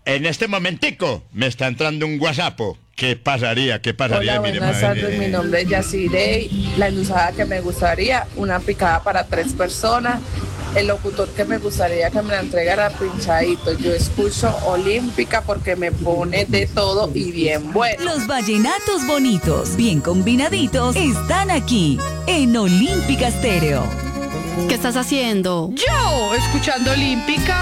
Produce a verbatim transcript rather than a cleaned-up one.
En este momentico me está entrando un WhatsApp. ¿Qué pasaría? ¿Qué pasaría? Hola, Mire, buenas madre. tardes, mi nombre es Yacirey. La endulzada que me gustaría, una picada para tres personas. El locutor que me gustaría que me la entregara pinchadito. Yo escucho Olímpica porque me pone de todo y bien bueno. Los vallenatos bonitos, bien combinaditos, están aquí en Olímpica Estéreo. ¿Qué estás haciendo? Yo, escuchando Olímpica.